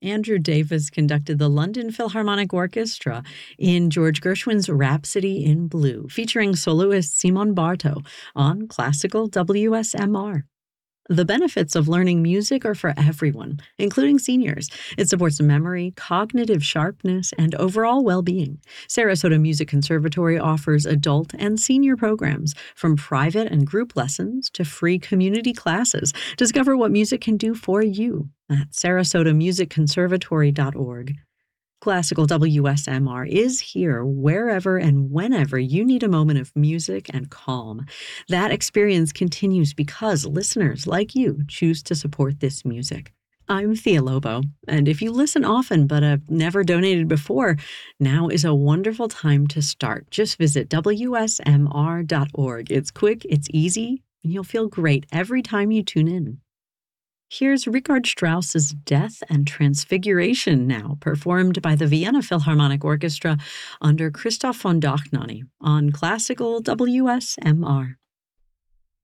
Andrew Davis conducted the London Philharmonic Orchestra in George Gershwin's Rhapsody in Blue, featuring soloist Simon Bartow on classical WSMR. The benefits of learning music are for everyone, including seniors. It supports memory, cognitive sharpness, and overall well-being. Sarasota Music Conservatory offers adult and senior programs, from private and group lessons to free community classes. Discover what music can do for you at sarasotamusicconservatory.org. Classical WSMR is here wherever and whenever you need a moment of music and calm. That experience continues because listeners like you choose to support this music. I'm Thea Lobo, and if you listen often but have never donated before, now is a wonderful time to start. Just visit WSMR.org. It's quick, it's easy, and you'll feel great every time you tune in. Here's Richard Strauss's Death and Transfiguration now, performed by the Vienna Philharmonic Orchestra under Christoph von Dohnanyi on classical WSMR.